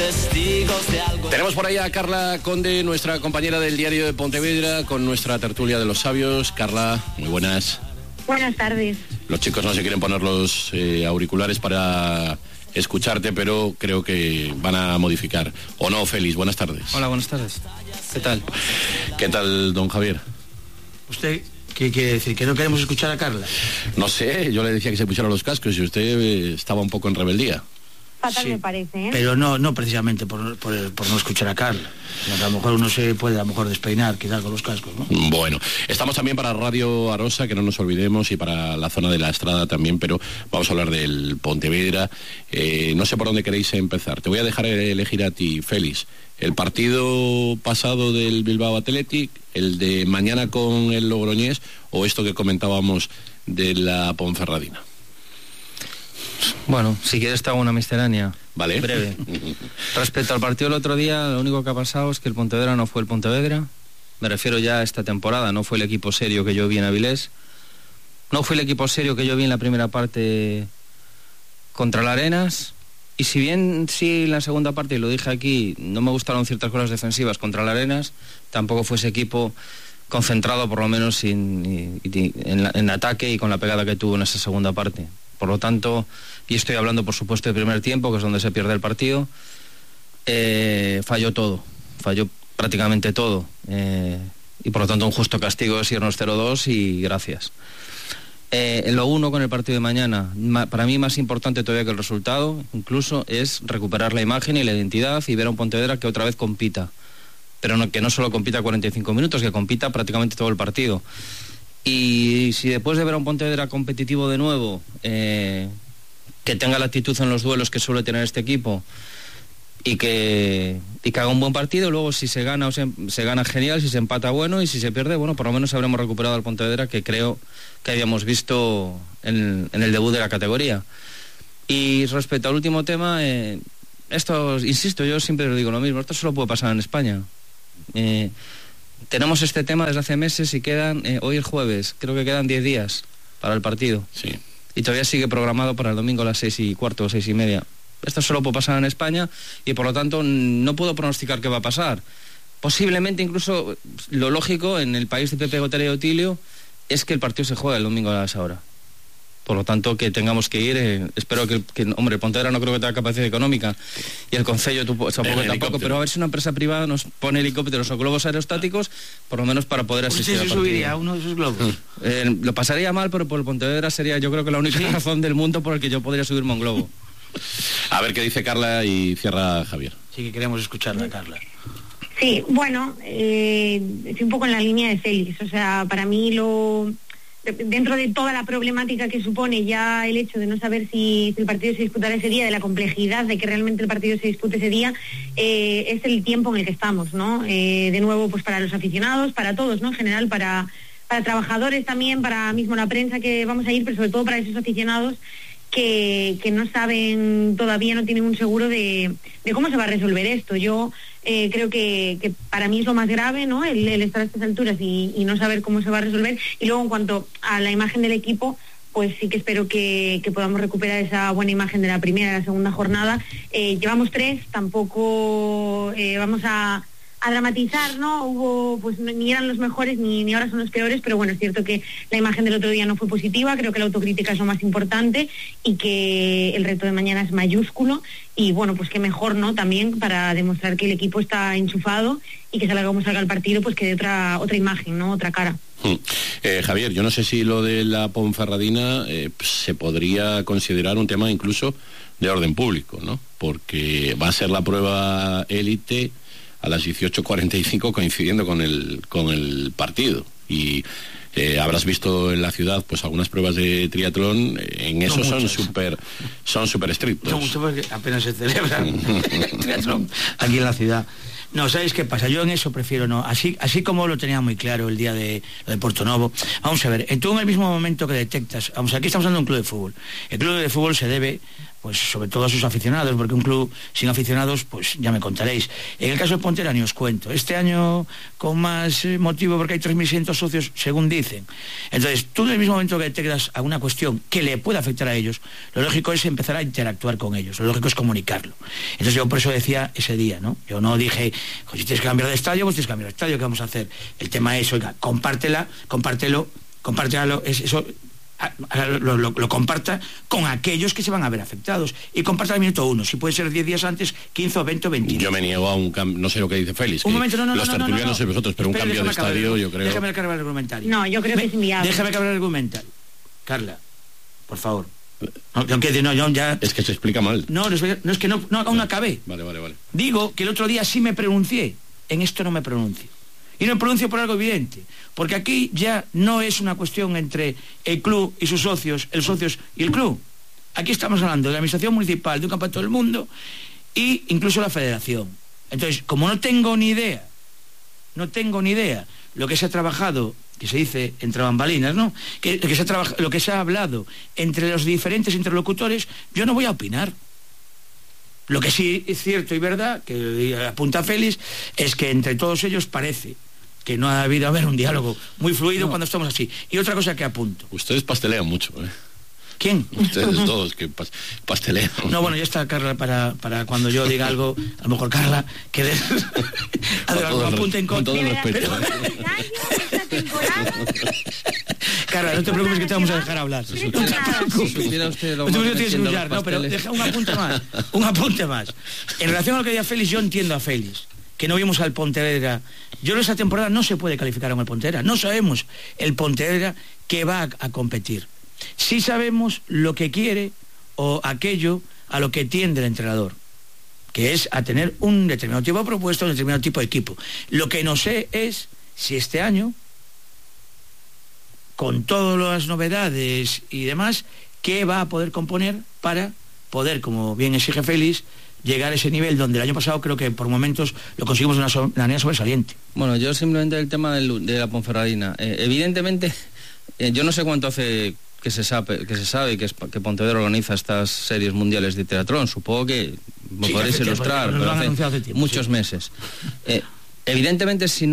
testigos de algo. Tenemos por ahí a Carla Conde, nuestra compañera del Diario de Pontevedra, con nuestra tertulia de los sabios. Carla, muy buenas. Buenas tardes. Los chicos no se quieren poner los auriculares para escucharte, pero creo que van a modificar. ¿O no, Félix? Buenas tardes. Hola, buenas tardes. ¿Qué tal? ¿Qué tal, don Javier? ¿Usted qué quiere decir? ¿Que no queremos escuchar a Carla? No sé, yo le decía que se pusiera los cascos y usted estaba un poco en rebeldía. Fatal Sí, me parece, ¿eh? Pero no precisamente por no escuchar a Carla. A lo mejor uno se puede despeinar, quizás con los cascos, ¿no? Bueno, estamos también para Radio Arosa, que no nos olvidemos, y para la zona de la Estrada también, pero vamos a hablar del Pontevedra. No sé por dónde queréis empezar. Te voy a dejar elegir a ti, Félix. El partido pasado del Bilbao Athletic, el de mañana con el Logroñés, o esto que comentábamos de la Ponferradina. Bueno, si quieres te hago una miscelánea. Vale. Breve. Respecto al partido del otro día, lo único que ha pasado es que el Pontevedra no fue el Pontevedra. Me refiero ya a esta temporada, no fue el equipo serio que yo vi en Avilés. No fue el equipo serio que yo vi en la primera parte contra el Arenas. Y si bien sí en la segunda parte, y lo dije aquí, no me gustaron ciertas cosas defensivas contra el Arenas, tampoco fue ese equipo concentrado, por lo menos en ataque y con la pegada que tuvo en esa segunda parte. Por lo tanto, y estoy hablando por supuesto del primer tiempo, que es donde se pierde el partido, falló prácticamente todo, y por lo tanto un justo castigo es irnos 0-2 y gracias. En lo uno con el partido de mañana, para mí más importante todavía que el resultado, incluso, es recuperar la imagen y la identidad y ver a un Pontevedra que otra vez compita, pero que no solo compita 45 minutos, que compita prácticamente todo el partido. Y si después de ver a un Pontevedra competitivo de nuevo, que tenga la actitud en los duelos que suele tener este equipo y que haga un buen partido, luego si se gana se gana genial, si se empata bueno y si se pierde, bueno, por lo menos habremos recuperado al Pontevedra que creo que habíamos visto en el debut de la categoría. Y respecto al último tema, esto, insisto, yo siempre digo lo mismo, esto solo puede pasar en España. Tenemos este tema desde hace meses y quedan, hoy es jueves, creo que quedan 10 días para el partido. Sí. Y todavía sigue programado para el domingo a las 6:15 o 6:30. Esto solo puede pasar en España y por lo tanto no puedo pronosticar qué va a pasar. Posiblemente incluso lo lógico en el país de Pepe Gotera y Otilio es que el partido se juegue el domingo a esa hora. Por lo tanto, que tengamos que ir, espero que hombre, el Pontevedra no creo que tenga capacidad económica y el Concello tampoco, pero a ver si una empresa privada nos pone helicópteros o globos aerostáticos, por lo menos para poder asistir al partido. ¿Usted se subiría a uno de esos globos? Lo pasaría mal, pero por el Pontevedra sería, yo creo que la única razón del mundo por el que yo podría subirme a un globo. A ver qué dice Carla y cierra Javier. Sí que queremos escucharla, Carla. Sí, bueno, estoy un poco en la línea de Félix. O sea, para mí dentro de toda la problemática que supone ya el hecho de no saber si el partido se disputará ese día, de la complejidad de que realmente el partido se dispute ese día, es el tiempo en el que estamos, ¿no? De nuevo, pues para los aficionados, para todos, ¿no? En general, para trabajadores también, para mismo la prensa que vamos a ir, pero sobre todo para esos aficionados que no saben todavía, no tienen un seguro de cómo se va a resolver esto. Yo creo que para mí es lo más grave, ¿no? El estar a estas alturas y no saber cómo se va a resolver. Y luego, en cuanto a la imagen del equipo, pues sí que espero que podamos recuperar esa buena imagen de la primera y la segunda jornada. Llevamos 3, tampoco vamos a dramatizar, ¿no? Hubo, pues ni eran los mejores ni ahora son los peores, pero bueno, es cierto que la imagen del otro día no fue positiva, creo que la autocrítica es lo más importante y que el reto de mañana es mayúsculo y bueno, pues qué mejor, ¿no? También para demostrar que el equipo está enchufado y que salga como salga el partido, pues que dé otra imagen, ¿no? Otra cara. Javier, yo no sé si lo de la Ponferradina se podría considerar un tema incluso de orden público, ¿no? Porque va a ser la prueba élite a las 18:45 coincidiendo con el partido y habrás visto en la ciudad pues algunas pruebas de triatlón, en eso son súper estrictos. No mucho porque apenas se celebra el triatlón aquí en la ciudad. No, ¿sabéis qué pasa? Yo en eso prefiero no. Así como lo tenía muy claro el día de lo de Portonovo. Vamos a ver, tú en el mismo momento que detectas, aquí estamos hablando de un club de fútbol. El club de fútbol se debe pues sobre todo a sus aficionados, porque un club sin aficionados, pues ya me contaréis. En el caso de Pontera ni os cuento. Este año con más motivo porque hay 3.600 socios, según dicen. Entonces, tú en el mismo momento que te quedas a una cuestión que le puede afectar a ellos, lo lógico es empezar a interactuar con ellos, lo lógico es comunicarlo. Entonces yo por eso decía ese día, ¿no? Yo no dije, si tienes que cambiar de estadio, pues tienes que cambiar de estadio, ¿qué vamos a hacer? El tema es, oiga, compártelo, eso... Lo comparta con aquellos que se van a ver afectados y comparta el minuto 1, si puede ser 10 días antes, 15 o 20 o 21. Yo me niego a un cambio, no sé lo que dice Félix, un momento, los tertulianos no sé vosotros, pero un cambio de estadio yo creo... Déjame acabar el argumentario. No, yo creo que es inviable. Déjame acabar el argumentario. Carla, por favor. Ya... Es que se explica mal. No, es que no aún acabé. Vale. Digo que el otro día sí me pronuncié, en esto no me pronuncio. Y no me pronuncio por algo evidente, porque aquí ya no es una cuestión entre el club y sus socios, el socios y el club. Aquí estamos hablando de la administración municipal, de un campeonato del mundo e incluso la federación. Entonces, como no tengo ni idea lo que se ha trabajado, que se dice entre bambalinas, ¿no? Lo que se ha hablado entre los diferentes interlocutores, yo no voy a opinar. Lo que sí es cierto y verdad, que apunta Félix, es que entre todos ellos parece que no ha habido un diálogo muy fluido cuando estamos así. Y otra cosa que apunto. Ustedes pastelean mucho, ¿eh? ¿Quién? Ustedes todos que pastelean. No, bueno, ya está Carla para cuando yo diga algo, a lo mejor Carla, que algo apunte en contra. Con todo el respeto. Carla, no te preocupes que te vamos a dejar hablar. Si supiera usted lo no más tienes que escuchar, no, pero deja un apunte más. En relación a lo que decía Félix, yo entiendo a Félix, que no vimos al Pontevedra. Yo esa temporada no se puede calificar con el Pontevedra. No sabemos el Pontevedra que va a competir. Sí sabemos lo que quiere o aquello a lo que tiende el entrenador, que es a tener un determinado tipo de propuesta, un determinado tipo de equipo. Lo que no sé es si este año, con todas las novedades y demás, qué va a poder componer para poder, como bien exige Félix, llegar a ese nivel donde el año pasado creo que por momentos lo conseguimos de una manera sobresaliente. Bueno, yo simplemente el tema de la Ponferradina. Evidentemente, yo no sé cuánto hace que se sabe que Pontevedra organiza estas series mundiales de triatlón. Supongo que me podréis ilustrar, pero hace muchos meses. Evidentemente, si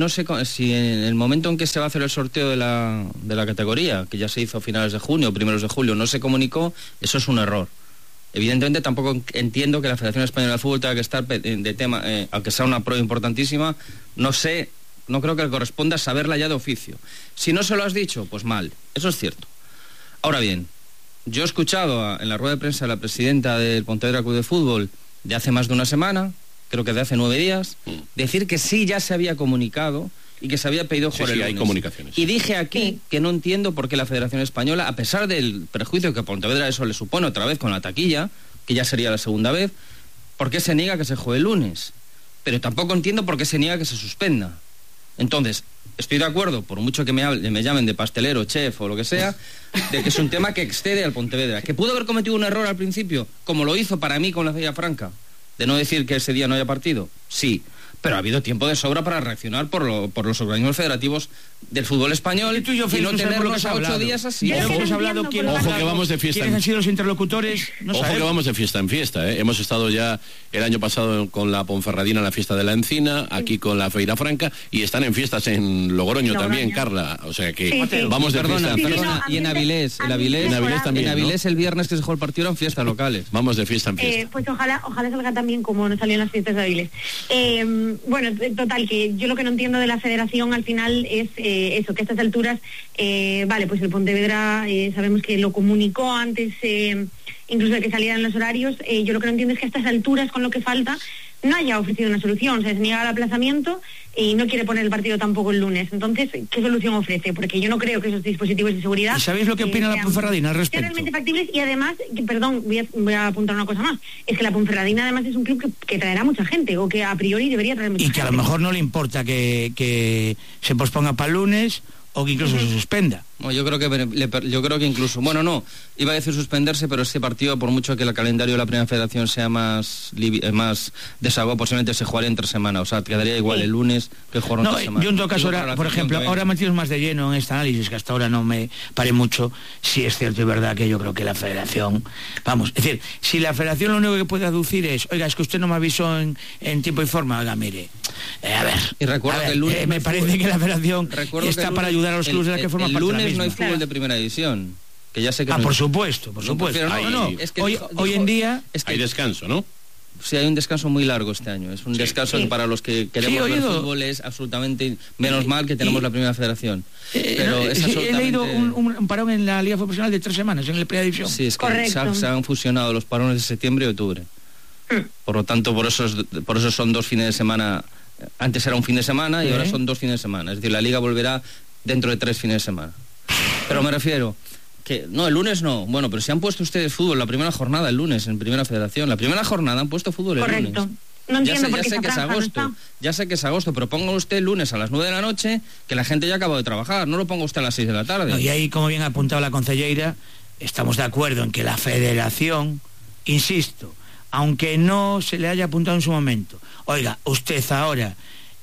en el momento en que se va a hacer el sorteo de la categoría, que ya se hizo a finales de junio, primeros de julio, no se comunicó, eso es un error. Evidentemente tampoco entiendo que la Federación Española de Fútbol tenga que estar de tema, aunque sea una prueba importantísima, no creo que le corresponda saberla ya de oficio. Si no se lo has dicho, pues mal, eso es cierto. Ahora bien, yo he escuchado en la rueda de prensa a la presidenta del Pontevedra Club de Fútbol de hace más de una semana, creo que de hace 9 días, decir que sí ya se había comunicado y que se había pedido jugar el lunes. Hay comunicaciones. Y dije aquí que no entiendo por qué la Federación Española, a pesar del perjuicio que a Pontevedra eso le supone otra vez con la taquilla, que ya sería la segunda vez, ¿por qué se niega que se juegue el lunes? Pero tampoco entiendo por qué se niega que se suspenda. Entonces, estoy de acuerdo, por mucho que me llamen de pastelero, chef o lo que sea, de que es un tema que excede al Pontevedra. ¿Que pudo haber cometido un error al principio, como lo hizo para mí con la Villafranca, de no decir que ese día no haya partido? Sí, pero ha habido tiempo de sobra para reaccionar por los organismos federativos del fútbol español y no tenerlos a 8 días así. Ojo que vamos de fiesta. ¿Quiénes han sido los interlocutores? Ojo que vamos de fiesta en fiesta, ¿eh? Hemos estado ya el año pasado con la Ponferradina en la fiesta de la Encina, aquí con la Feira Franca, y están en fiestas en Logroño también, Carla. O sea que vamos de fiesta en fiesta. Y en Avilés, también, en Avilés el viernes que se jugó el partido eran fiestas locales. Vamos de fiesta en fiesta. Pues ojalá salga también como nos salió en las fiestas de Avilés. Bueno, total, que yo lo que no entiendo de la federación al final es eso, que a estas alturas, vale, pues el Pontevedra sabemos que lo comunicó antes, incluso de que salieran los horarios. Yo lo que no entiendo es que a estas alturas, con lo que falta, no haya ofrecido una solución. O sea, se niega al aplazamiento y no quiere poner el partido tampoco el lunes. Entonces, ¿qué solución ofrece? Porque yo no creo que esos dispositivos de seguridad... ¿Y sabéis lo que opina la Ponferradina al respecto? Realmente factibles, y además, perdón, voy a apuntar una cosa más, es que la Ponferradina además es un club que traerá mucha gente, o que a priori debería traer mucha gente. Y que a lo mejor no le importa que se posponga para el lunes, o que incluso se suspenda. No, yo creo que incluso, bueno, no, iba a decir suspenderse, pero este partido, por mucho que el calendario de la Primera Federación sea más desagüe, posiblemente se jugaría entre semana, o sea, quedaría igual el lunes que jugar entre semana. Yo en todo caso, ahora, por ejemplo, ahora metidos más de lleno en este análisis, que hasta ahora no me paré mucho, sí es cierto y verdad que yo creo que la Federación, vamos, es decir, si la Federación lo único que puede aducir es, oiga, es que usted no me avisó en tiempo y forma, oiga, mire, a ver, y recuerdo que el lunes me parece que la Federación está para ayudar a los clubes de la que forman parte de la misma. No hay fútbol de primera división, que ya sé que por supuesto. Es que hoy en día es que hay descanso, ¿no? Sí, hay un descanso muy largo este año. Es un descanso que para los que queremos ver fútbol es absolutamente menos mal que tenemos la Primera Federación. Pero es absolutamente... He leído un parón en la Liga Profesional de 3 semanas en la Primera División. Sí, es que se han fusionado los parones de septiembre y octubre. Por lo tanto, por eso son 2 fines de semana. Antes era un fin de semana y ahora son 2 fines de semana. Es decir, la Liga volverá dentro de 3 fines de semana. Pero me refiero que no, el lunes no. Bueno, pero si han puesto ustedes fútbol la primera jornada el lunes en Primera Federación, la primera jornada han puesto fútbol el lunes. Correcto. No entiendo por qué ya sé que es agosto. Ya sé que es agosto, pero ponga usted el lunes a las 9 de la noche, que la gente ya acaba de trabajar. No lo ponga usted a las 6 de la tarde. No, y ahí, como bien ha apuntado la concelleira, estamos de acuerdo en que la Federación, insisto, aunque no se le haya apuntado en su momento, oiga, usted ahora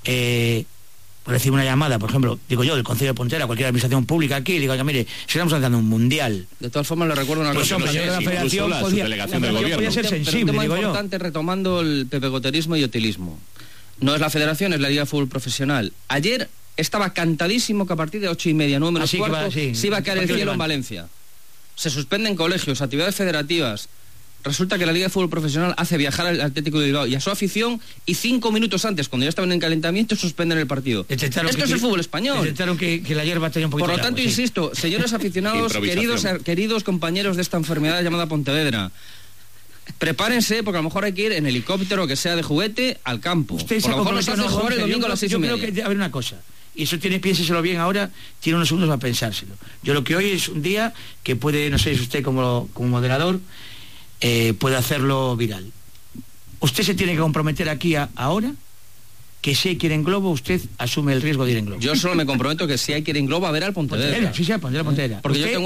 recibe una llamada, por ejemplo, digo yo, del Concello de Pontera, cualquier administración pública aquí, digo, oiga, mire, si estamos haciendo un mundial. De todas formas, le recuerdo una cosa. La Federación podía ser sensible, digo yo. Es importante, retomando el pepegoterismo y hotelismo. No es la Federación, es la Liga de Fútbol Profesional. Ayer estaba cantadísimo que a partir de 8:30, 9 menos cuarto, se iba a caer el cielo en Valencia. Se suspenden colegios, actividades federativas. Resulta que la Liga de Fútbol Profesional hace viajar al Atlético de Bilbao y a su afición, y 5 minutos antes, cuando ya estaban en calentamiento, suspenden el partido. Esto es el fútbol español. Intentaron que la hierba tenía un poquito. Por lo tanto, insisto, señores aficionados, queridos compañeros de esta enfermedad llamada Pontevedra, prepárense, porque a lo mejor hay que ir en helicóptero, que sea de juguete, al campo. Usted por lo mejor nos hace jugar el domingo a las 6:30. Yo creo que, a ver una cosa, y eso piénseselo bien ahora, tiene unos segundos para pensárselo. Yo lo que hoy es un día que puede, no sé si usted como moderador, puede hacerlo viral. Usted se tiene que comprometer aquí ahora que si hay que ir en globo, usted asume el riesgo de ir en globo. Yo solo me comprometo que si hay que ir en globo a ver al Pontevedra. Sí, al Pontevedra. Porque yo tengo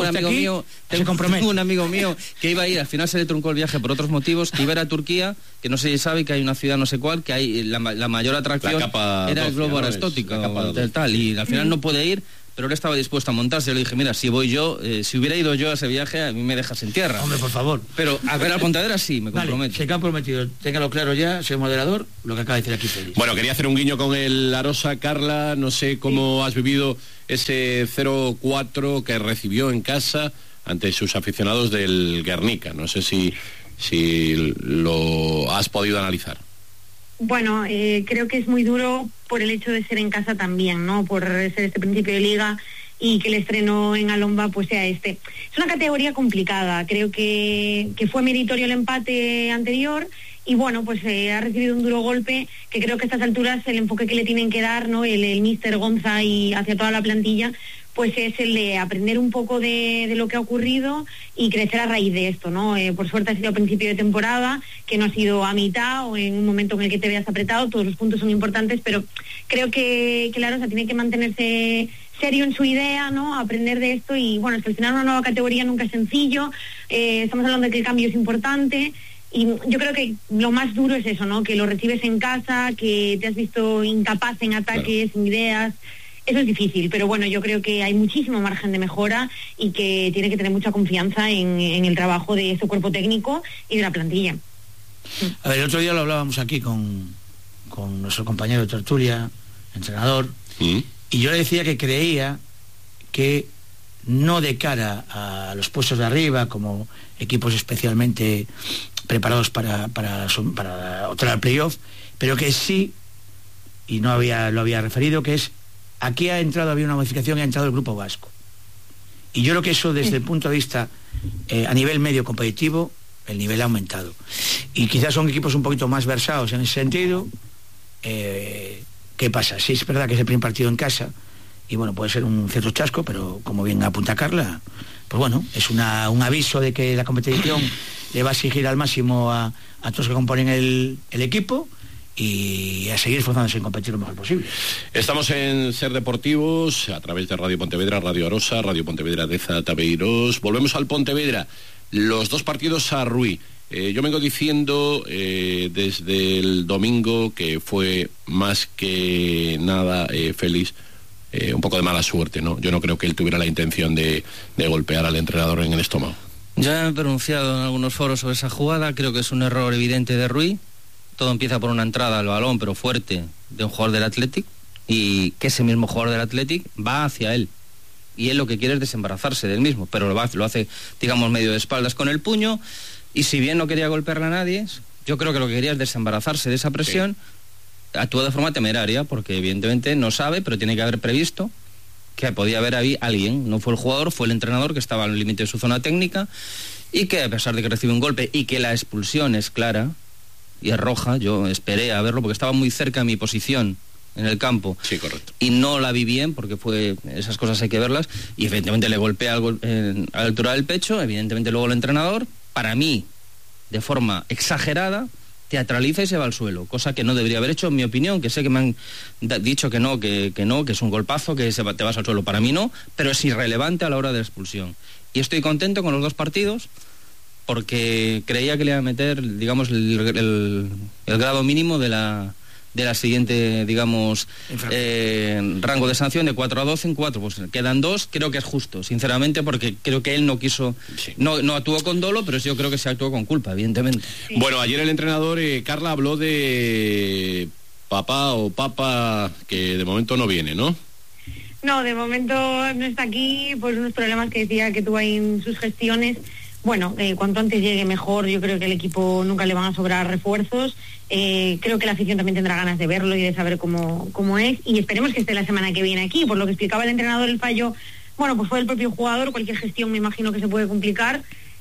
un amigo mío que iba a ir, al final se le truncó el viaje por otros motivos, que iba a ir a Turquía, que no sé si sabe que hay una ciudad no sé cuál, que hay la mayor atracción era el globo aerostático, y al final no puede ir. Pero él estaba dispuesto a montarse. Yo le dije, mira, si voy yo, si hubiera ido yo a ese viaje, a mí me dejas en tierra. Hombre, por favor. Pero a ver al Pontevedra sí, me comprometo. Se ha comprometido. Téngalo claro ya, señor moderador, lo que acaba de decir aquí Félix. Bueno, quería hacer un guiño con el Arosa. Carla, no sé cómo has vivido ese 0-4 que recibió en casa ante sus aficionados del Guernica. No sé si lo has podido analizar. Bueno, creo que es muy duro por el hecho de ser en casa también, ¿no? Por ser este principio de liga y que el estreno en Alomba pues sea este. Es una categoría complicada, creo que fue meritorio el empate anterior y bueno, pues ha recibido un duro golpe que creo que a estas alturas el enfoque que le tienen que dar, ¿no? El míster Gonza y hacia toda la plantilla, pues es el de aprender un poco de lo que ha ocurrido y crecer a raíz de esto, ¿no? Por suerte ha sido a principio de temporada, que no ha sido a mitad o en un momento en el que te veas apretado, todos los puntos son importantes, pero creo que la Arosa tiene que mantenerse serio en su idea, ¿no? Aprender de esto y, bueno, seleccionar una nueva categoría nunca es sencillo, estamos hablando de que el cambio es importante y yo creo que lo más duro es eso, ¿no? Que lo recibes en casa, que te has visto incapaz en ataques, en ideas. Eso es difícil, pero bueno, yo creo que hay muchísimo margen de mejora y que tiene que tener mucha confianza en el trabajo de ese cuerpo técnico y de la plantilla. A ver, el otro día lo hablábamos aquí con nuestro compañero de tertulia, entrenador, y yo le decía que creía que no de cara a los puestos de arriba, como equipos especialmente preparados para optar al playoff, pero que sí, y lo había referido, que es aquí había una modificación y ha entrado el Grupo Vasco. Y yo creo que eso desde el punto de vista a nivel medio competitivo, el nivel ha aumentado. Y quizás son equipos un poquito más versados en ese sentido. ¿Qué pasa? Sí, es verdad que es el primer partido en casa y bueno, puede ser un cierto chasco, pero como bien apunta Carla, pues bueno, es un aviso de que la competición le va a exigir al máximo a todos que componen el equipo y a seguir esforzándose en competir lo mejor posible. Estamos en Ser Deportivos, a través de Radio Pontevedra, Radio Arosa, Radio Pontevedra de Zataveiros. Volvemos al Pontevedra, los 2 partidos a Ruí. Yo vengo diciendo desde el domingo que fue más que nada feliz, un poco de mala suerte, ¿no? Yo no creo que él tuviera la intención de golpear al entrenador en el estómago. Ya he pronunciado en algunos foros sobre esa jugada, creo que es un error evidente de Ruí. Todo empieza por una entrada al balón, pero fuerte, de un jugador del Athletic, y que ese mismo jugador del Athletic va hacia él. Y él lo que quiere es desembarazarse del mismo, pero lo hace, digamos, medio de espaldas con el puño, y si bien no quería golpearle a nadie, yo creo que lo que quería es desembarazarse de esa presión. Sí. Actúa de forma temeraria, porque evidentemente no sabe, pero tiene que haber previsto que podía haber ahí alguien, no fue el jugador, fue el entrenador que estaba en el límite de su zona técnica, y que a pesar de que recibe un golpe y que la expulsión es clara y es roja, yo esperé a verlo porque estaba muy cerca de mi posición en el campo. Sí, correcto. Y no la vi bien porque esas cosas hay que verlas, y evidentemente le golpea a la altura del pecho, evidentemente luego el entrenador, para mí, de forma exagerada, teatraliza y se va al suelo, cosa que no debería haber hecho, en mi opinión, que sé que me han dicho que es un golpazo, que te vas al suelo. Para mí no, pero es irrelevante a la hora de la expulsión. Y estoy contento con los 2 partidos, porque creía que le iba a meter, digamos, el grado mínimo de la siguiente, digamos, rango de sanción de 4 a 12 en 4. Pues quedan 2, creo que es justo, sinceramente, porque creo que él no quiso, sí. no actuó con dolo, pero yo creo que se actuó con culpa, evidentemente. Sí. Bueno, ayer el entrenador, Carla, habló de papá o papa, que de momento no viene, ¿no? No, de momento no está aquí, por unos problemas que decía que tuvo ahí en sus gestiones. Bueno, cuanto antes llegue mejor. Yo creo que al equipo nunca le van a sobrar refuerzos. Creo que la afición también tendrá ganas de verlo y de saber cómo es, y esperemos que esté la semana que viene aquí. Por lo que explicaba el entrenador, el fallo, bueno, pues fue el propio jugador. Cualquier gestión me imagino que se puede complicar,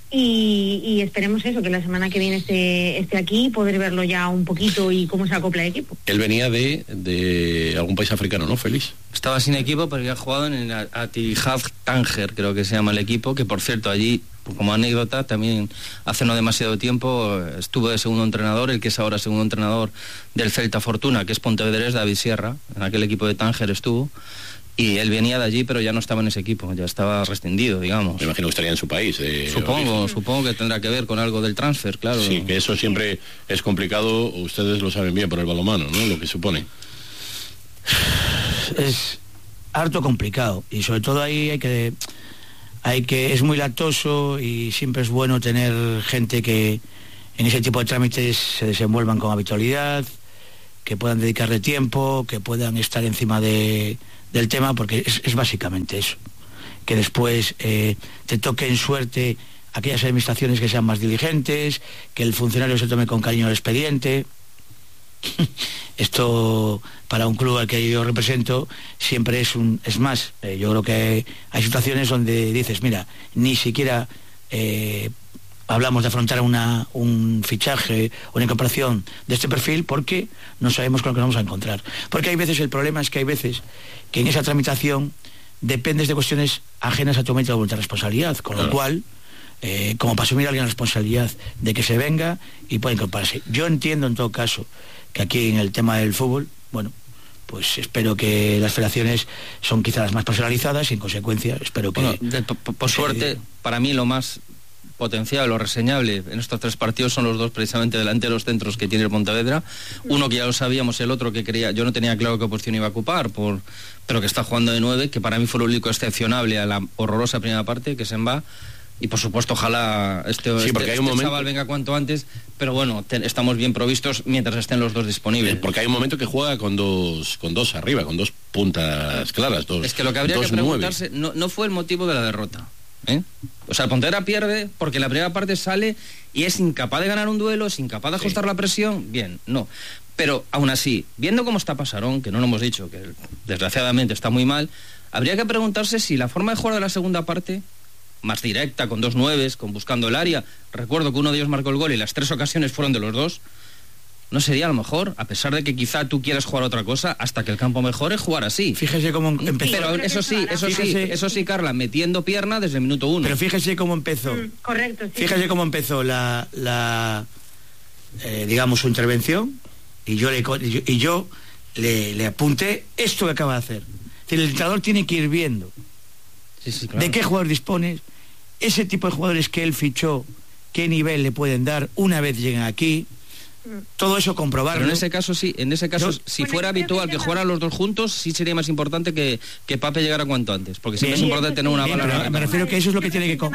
y esperemos eso, que la semana que viene esté aquí, poder verlo ya un poquito y cómo se acopla el equipo. Él venía de algún país africano, ¿no, Félix? Estaba sin equipo, pero había jugado en el Attihad Tanger, creo que se llama el equipo, que por cierto allí, como anécdota, también hace no demasiado tiempo estuvo de segundo entrenador, el que es ahora segundo entrenador del Celta Fortuna, que es pontevedrés, David Sierra. En aquel equipo de Tánger estuvo, y él venía de allí, pero ya no estaba en ese equipo, ya estaba rescindido, digamos. Me imagino que estaría en su país. Supongo que tendrá que ver con algo del transfer, claro. Sí, que eso siempre es complicado, ustedes lo saben bien por el balonmano, ¿no? Lo que supone. Es harto complicado, y sobre todo ahí es muy latoso, y siempre es bueno tener gente que en ese tipo de trámites se desenvuelvan con habitualidad, que puedan dedicarle tiempo, que puedan estar encima del tema, porque es básicamente eso, que después te toque en suerte aquellas administraciones que sean más diligentes, que el funcionario se tome con cariño el expediente. Esto para un club al que yo represento siempre es más. Yo creo que hay situaciones donde dices, mira, ni siquiera hablamos de afrontar un fichaje, una incorporación de este perfil, porque no sabemos con lo que nos vamos a encontrar. Porque hay veces, el problema es que hay veces que en esa tramitación dependes de cuestiones ajenas a tu método de voluntad de responsabilidad, con lo cual, como para asumir alguien la responsabilidad de que se venga y pueda incorporarse. Yo entiendo en todo caso que aquí en el tema del fútbol, bueno, pues espero que las federaciones son quizás las más personalizadas, y en consecuencia espero que... Bueno, por suerte, para mí lo más potencial, lo reseñable en estos 3 partidos son los 2 precisamente delanteros centros que tiene el Pontevedra. Uno que ya lo sabíamos, el otro que yo no tenía claro qué posición iba a ocupar, pero que está jugando de 9, que para mí fue lo único excepcionable a la horrorosa primera parte, que se va. Y por supuesto, ojalá este chaval venga cuanto antes, pero bueno, estamos bien provistos mientras estén los 2 disponibles. Porque hay un momento que juega con dos arriba, con 2 puntas claras. Es que lo que habría que preguntarse no fue el motivo de la derrota. O sea, el Pontevedra pierde porque la primera parte sale y es incapaz de ganar un duelo, es incapaz de ajustar la presión. Bien, no. Pero aún así, viendo cómo está Pasarón, que no lo hemos dicho, que desgraciadamente está muy mal, habría que preguntarse si la forma de jugar de la segunda parte, más directa, con 2 9s, con buscando el área, recuerdo que uno de ellos marcó el gol y las 3 ocasiones fueron de los 2, no sería a lo mejor, a pesar de que quizá tú quieras jugar otra cosa, hasta que el campo mejore, jugar así. Fíjese cómo empezó. Pero eso sí, Carla, metiendo pierna desde el minuto 1. Pero fíjese cómo empezó. Correcto, sí. Fíjese cómo empezó digamos, su intervención, Y yo le apunté esto que acaba de hacer. Es decir, el entrenador tiene que ir viendo de qué jugador dispones, ese tipo de jugadores que él fichó, qué nivel le pueden dar una vez lleguen aquí, todo eso comprobarlo. Pero en ese caso sí, si fuera habitual que jugaran los dos juntos, sí sería más importante que Pape llegara cuanto antes, porque siempre es importante tener una bala. Me refiero que eso es lo que tiene que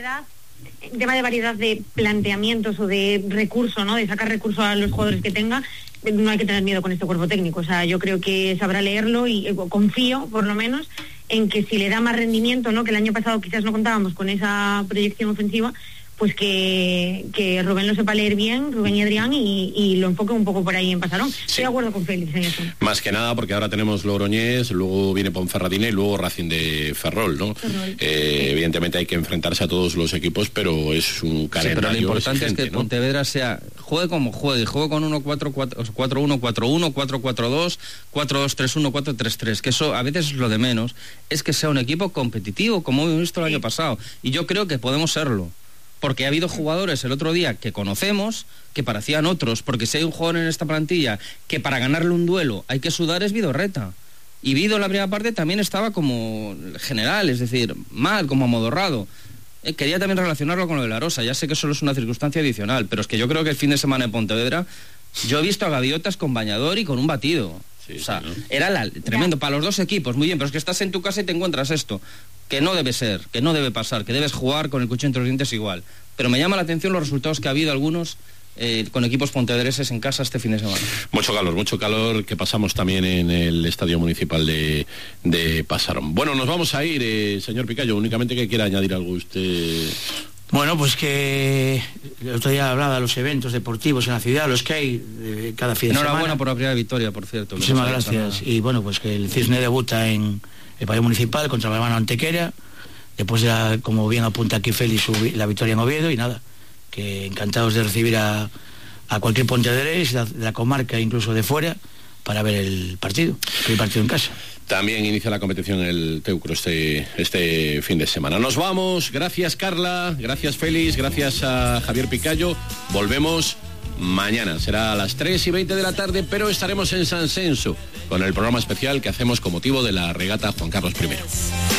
tema de variedad de planteamientos o de recurso, ¿no? De sacar recursos a los jugadores que tenga. No hay que tener miedo con este cuerpo técnico. O sea, yo creo que sabrá leerlo y confío, por lo menos, en que si le da más rendimiento, ¿no? Que el año pasado quizás no contábamos con esa proyección ofensiva, pues que Rubén lo sepa leer bien, Rubén y Adrián, y lo enfoque un poco por ahí en Pasarón. Sí. Estoy de acuerdo con Félix en eso. Más que nada porque ahora tenemos Logroñés, luego viene Ponferradina y luego Racing de Ferrol, ¿no? Evidentemente hay que enfrentarse a todos los equipos, pero es un calendario. Sí, pero lo importante es que ¿no? Pontevedra juegue como juegue con 1-4-4, 4-1, 4-1, 4-4-2, 4-2-3-1, 4-3-3, que eso a veces es lo de menos, es que sea un equipo competitivo, como hemos visto el año pasado, y yo creo que podemos serlo. Porque ha habido jugadores el otro día que conocemos que parecían otros, porque si hay un jugador en esta plantilla que para ganarle un duelo hay que sudar es Vidorreta. Y Vido en la primera parte también estaba como general, es decir, mal, como amodorrado. Quería también relacionarlo con lo de la Rosa, ya sé que solo es una circunstancia adicional, pero es que yo creo que el fin de semana en Pontevedra yo he visto a Gaviotas con bañador y con un batido. Sí, o sea, ¿no? Era tremendo para los dos equipos, muy bien, pero es que estás en tu casa y te encuentras esto, que no debe ser, que no debe pasar, que debes jugar con el cuchillo entre los dientes igual. Pero me llama la atención los resultados que ha habido algunos con equipos pontevedreses en casa este fin de semana. Mucho calor que pasamos también en el Estadio Municipal de Pasarón. Bueno, nos vamos a ir, señor Picayo, únicamente que quiera añadir algo usted. Bueno, pues que el otro día hablaba de los eventos deportivos en la ciudad, los que hay cada fin de semana. Enhorabuena por la primera victoria, por cierto. Muchísimas gracias. Y bueno, pues que el Cisne debuta en el Pabellón Municipal contra la hermana Antequera, después de como bien apunta aquí Félix, la victoria en Oviedo, y nada, que encantados de recibir a cualquier pontevedrés de la comarca, incluso de fuera, para ver el partido en casa. También inicia la competición el Teucro este fin de semana. Nos vamos, gracias Carla, gracias Félix, gracias a Javier Picayo. Volvemos mañana, será a las 3:20 de la tarde, pero estaremos en San Censo con el programa especial que hacemos con motivo de la regata Juan Carlos I.